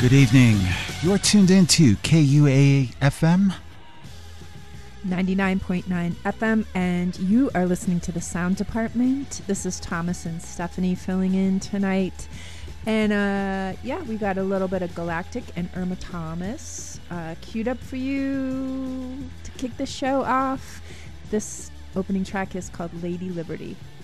Good evening. You're tuned into KUA FM 99.9 FM, and you are listening to the Sound Department. This is Thomas and Stephanie filling in tonight. And we got a little bit of Galactic and Irma Thomas queued up for you to kick the show off. This opening track is called Lady Liberty.